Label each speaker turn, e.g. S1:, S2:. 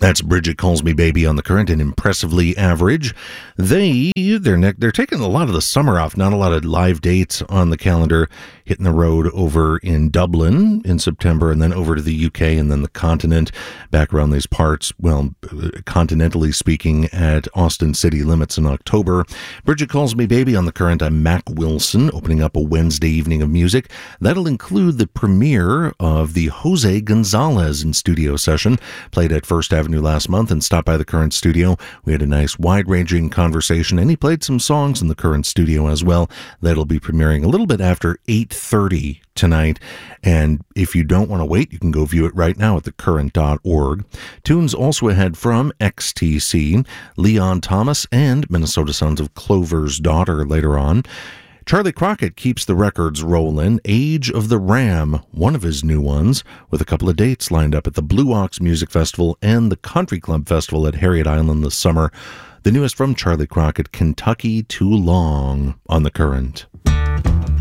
S1: That's Bridget Calls Me Baby on the Current and Impressively Average. They're taking a lot of the summer off, not a lot of live dates on the calendar, hitting the road over in Dublin in September and then over to the UK and then the continent, back around these parts, well, continentally speaking, at Austin City Limits in October. Bridget Calls Me Baby on the Current. I'm Mac Wilson, opening up a Wednesday evening of music. That'll include the premiere of the Jose Gonzalez in studio session, played at First Avenue last month and stopped by the Current studio. We had a nice wide-ranging conversation, and he played some songs in the Current studio as well. That'll be premiering a little bit after 8:30 tonight, and if you don't want to wait, you can go view it right now at thecurrent.org. Tunes also ahead from XTC, Leon Thomas, and Minnesota Sons of Clover's Daughter later on. Charlie Crockett keeps the records rolling. Age of the Ram, one of his new ones, with a couple of dates lined up at the Blue Ox Music Festival and the Country Club Festival at Harriet Island this summer. The newest from Charlie Crockett, Kentucky Too Long, on the Current.